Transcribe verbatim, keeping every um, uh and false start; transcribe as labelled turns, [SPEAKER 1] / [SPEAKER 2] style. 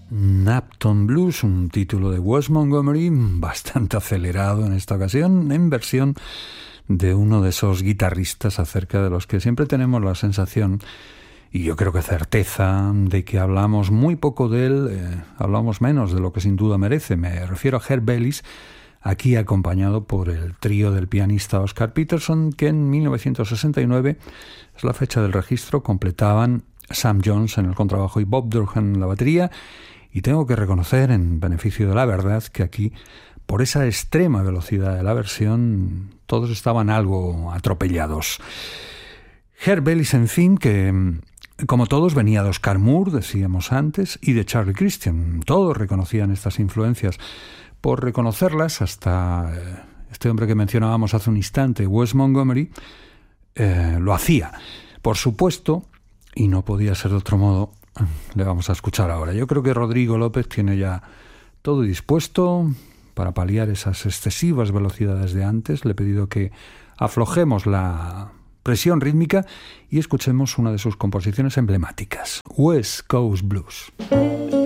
[SPEAKER 1] Napton Blues, un título de Wes Montgomery bastante acelerado en esta ocasión, en versión de uno de esos guitarristas acerca de los que siempre tenemos la sensación, y yo creo que certeza, de que hablamos muy poco de él, eh, hablamos menos de lo que sin duda merece. Me refiero a Herb Ellis, aquí acompañado por el trío del pianista Oscar Peterson, que en mil novecientos sesenta y nueve, es la fecha del registro, completaban Sam Jones en el contrabajo y Bob Durham en la batería. Y tengo que reconocer, en beneficio de la verdad, que aquí, por esa extrema velocidad de la versión, todos estaban algo atropellados. Herb Ellis, en fin, que como todos venía de Oscar Moore, decíamos antes, y de Charlie Christian. Todos reconocían estas influencias. Por reconocerlas, hasta este hombre que mencionábamos hace un instante, Wes Montgomery, eh, lo hacía. Por supuesto, y no podía ser de otro modo, le vamos a escuchar ahora. Yo creo que Rodrigo López tiene ya todo dispuesto para paliar esas excesivas velocidades de antes. Le he pedido que aflojemos la presión rítmica y escuchemos una de sus composiciones emblemáticas, West Coast Blues.